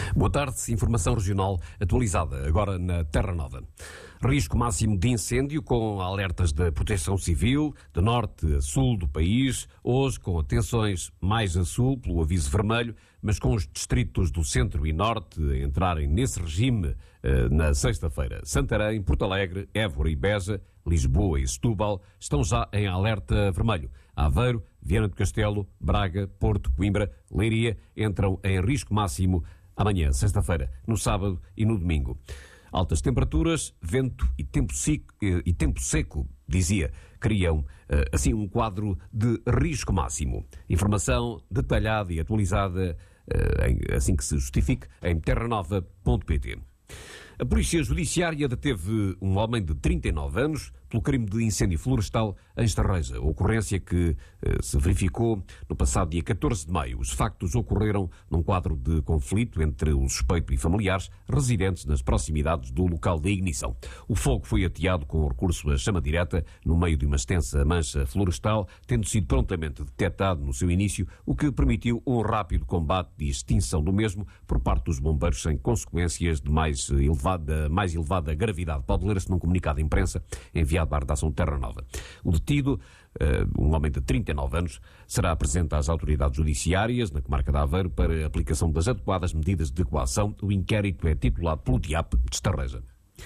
Boa tarde, informação regional atualizada, agora na Terra Nova. Risco máximo de incêndio com alertas da Proteção Civil, de norte a sul do país, hoje com atenções mais a sul pelo aviso vermelho, mas com os distritos do centro e norte a entrarem nesse regime na sexta-feira. Santarém, Porto Alegre, Évora e Beja, Lisboa e Setúbal estão já em alerta vermelho. Aveiro, Viana do Castelo, Braga, Porto, Coimbra, Leiria entram em risco máximo amanhã, sexta-feira, no sábado e no domingo. Altas temperaturas, vento e tempo seco, dizia, criam assim um quadro de risco máximo. Informação detalhada e atualizada, assim que se justifique, em terranova.pt. A Polícia Judiciária deteve um homem de 39 anos pelo crime de incêndio florestal em Estarreja, ocorrência que se verificou no passado dia 14 de maio. Os factos ocorreram num quadro de conflito entre o suspeito e familiares residentes nas proximidades do local da ignição. O fogo foi ateado com recurso à chama direta no meio de uma extensa mancha florestal, tendo sido prontamente detectado no seu início, o que permitiu um rápido combate e extinção do mesmo por parte dos bombeiros sem consequências de mais elevada gravidade. Pode ler-se num comunicado de imprensa enviado à redação Terra Nova. O detido, um homem de 39 anos, será apresentado às autoridades judiciárias na comarca de Aveiro para a aplicação das adequadas medidas de coação. O inquérito é titulado pelo DIAP de Estarreja.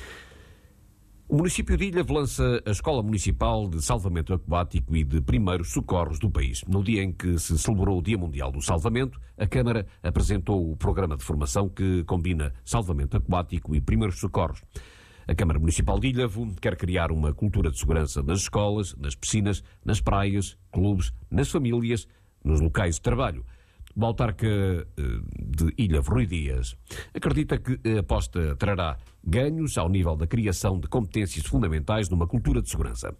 O município de Ilhavo lança a Escola Municipal de Salvamento Aquático e de Primeiros Socorros do país. No dia em que se celebrou o Dia Mundial do Salvamento, a Câmara apresentou o programa de formação que combina salvamento aquático e primeiros socorros. A Câmara Municipal de Ilhavo quer criar uma cultura de segurança nas escolas, nas piscinas, nas praias, clubes, nas famílias, nos locais de trabalho. O autarca de Ilhavo, Rui Dias, acredita que a aposta trará ganhos ao nível da criação de competências fundamentais numa cultura de segurança.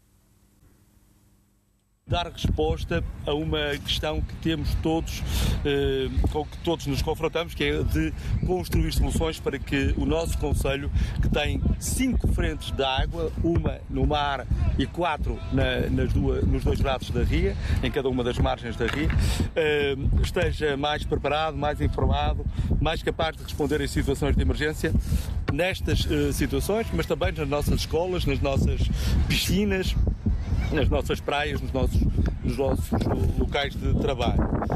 Dar resposta a uma questão que temos todos, com que todos nos confrontamos, que é de construir soluções para que o nosso concelho, que tem 5 frentes de água, uma no mar e 4 nos 2 braços da ria, em cada uma das margens da ria, esteja mais preparado, mais informado, mais capaz de responder em situações de emergência, nestas situações, mas também nas nossas escolas, nas nossas piscinas, nas nossas praias, nos nossos locais de trabalho.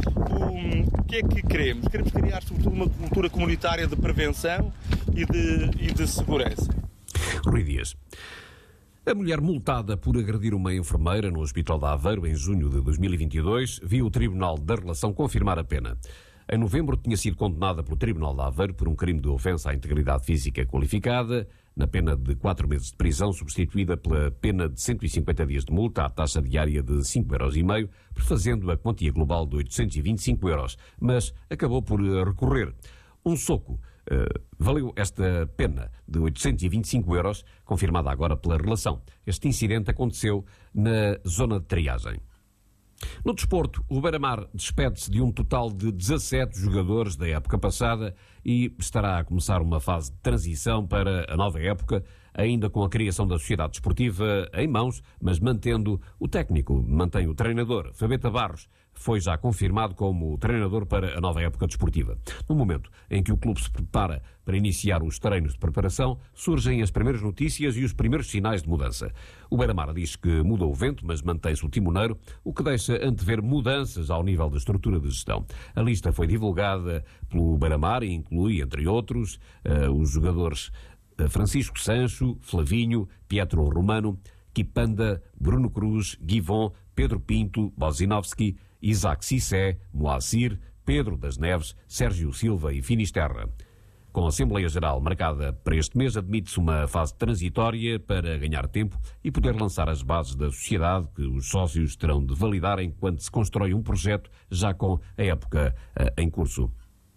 O que é que queremos? Queremos criar, sobretudo, uma cultura comunitária de prevenção e de segurança. Rui Dias. A mulher multada por agredir uma enfermeira no Hospital de Aveiro em junho de 2022 viu o Tribunal da Relação confirmar a pena. Em novembro tinha sido condenada pelo Tribunal de Aveiro por um crime de ofensa à integridade física qualificada, na pena de 4 meses de prisão, substituída pela pena de 150 dias de multa à taxa diária de 5,5 €, prefazendo a quantia global de 825 €, mas acabou por recorrer. Um soco valeu esta pena de 825 €, confirmada agora pela relação. Este incidente aconteceu na zona de triagem. No desporto, o Beira-Mar despede-se de um total de 17 jogadores da época passada e estará a começar uma fase de transição para a nova época, ainda com a criação da sociedade desportiva em mãos, mas mantendo o técnico, mantém o treinador. Fabeta Barros foi já confirmado como treinador para a nova época desportiva. No momento em que o clube se prepara para iniciar os treinos de preparação, surgem as primeiras notícias e os primeiros sinais de mudança. O Beira-Mar diz que mudou o vento, mas mantém-se o timoneiro, o que deixa antever mudanças ao nível da estrutura de gestão. A lista foi divulgada pelo Beira-Mar e inclui, entre outros, os jogadores Francisco Sancho, Flavinho, Pietro Romano, Kipanda, Bruno Cruz, Guivon, Pedro Pinto, Bozinovski, Isaac Cissé, Moacir, Pedro das Neves, Sérgio Silva e Finisterra. Com a Assembleia Geral marcada para este mês, admite-se uma fase transitória para ganhar tempo e poder lançar as bases da sociedade que os sócios terão de validar enquanto se constrói um projeto já com a época em curso.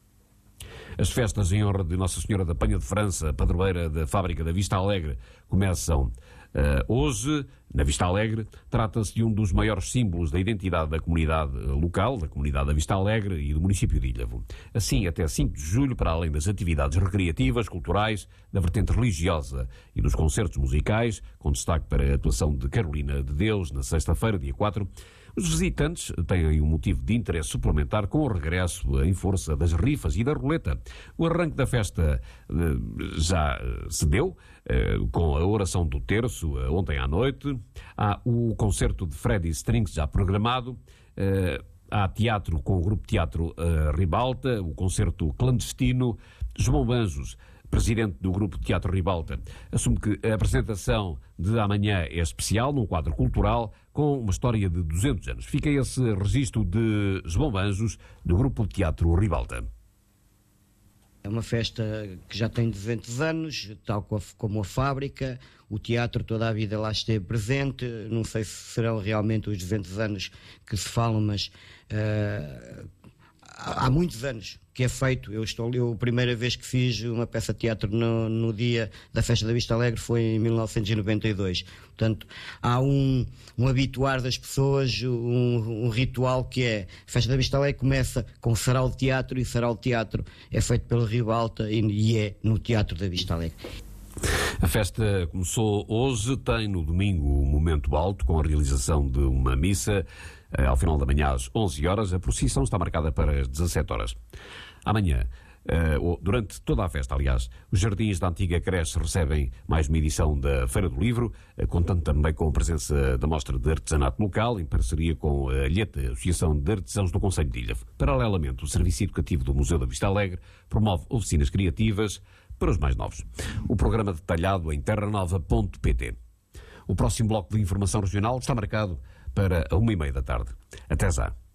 As festas em honra de Nossa Senhora da Penha de França, padroeira da fábrica da Vista Alegre, começam hoje, na Vista Alegre. Trata-se de um dos maiores símbolos da identidade da comunidade local, da comunidade da Vista Alegre e do município de Ilhavo. Assim, até 5 de julho, para além das atividades recreativas, culturais, da vertente religiosa e dos concertos musicais, com destaque para a atuação de Carolina de Deus, na sexta-feira, dia 4, Os visitantes têm um motivo de interesse suplementar com o regresso em força das rifas e da roleta. O arranque da festa já se deu, com a oração do terço ontem à noite. Há o concerto de Freddy Strings já programado. Há teatro com o Grupo Teatro Ribalta, o concerto clandestino. João Banjos, presidente do Grupo Teatro Ribalta, assume que a apresentação de amanhã é especial, num quadro cultural, com uma história de 200 anos. Fica esse registro de João Banjos, do Grupo Teatro Ribalta. É uma festa que já tem 200 anos, tal como a fábrica. O teatro toda a vida lá esteve presente. Não sei se serão realmente os 200 anos que se falam, mas há muitos anos que é feito. Eu a primeira vez que fiz uma peça de teatro no dia da Festa da Vista Alegre foi em 1992. Portanto, há um habituar das pessoas, um ritual que é a Festa da Vista Alegre começa com sarau de teatro, e sarau de teatro é feito pela Ribalta e é no Teatro da Vista Alegre. A festa começou hoje, tem no domingo um momento alto com a realização de uma missa ao final da manhã às 11 horas. A procissão está marcada para as 17 horas. Amanhã, durante toda a festa, aliás, os jardins da antiga creche recebem mais uma edição da Feira do Livro, contando também com a presença da Mostra de Artesanato Local, em parceria com a Alheta, a Associação de Artesãos do Concelho de Ilha. Paralelamente, o Serviço Educativo do Museu da Vista Alegre promove oficinas criativas para os mais novos. O programa detalhado em terranova.pt. O próximo bloco de informação regional está marcado para a 1h30 da tarde. Até já.